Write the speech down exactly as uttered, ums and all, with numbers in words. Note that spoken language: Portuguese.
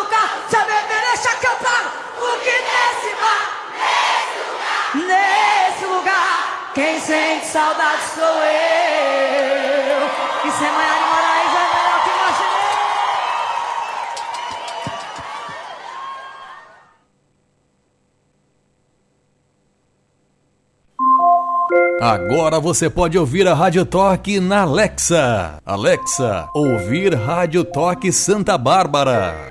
lugar, se a bebê deixa que eu trago o que nesse bar, nesse lugar, nesse lugar, quem sente saudade sou eu. E sem manhã de Moraes é melhor que imaginei. Agora você pode ouvir a Rádio Toque na Alexa. Alexa, ouvir Rádio Toque Santa Bárbara.